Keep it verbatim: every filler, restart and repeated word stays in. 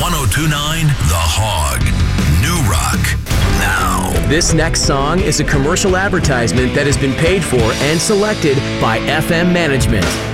oh two point nine The Hog. New Rock. Now. This next song is a commercial advertisement that has been paid for and selected by F M Management.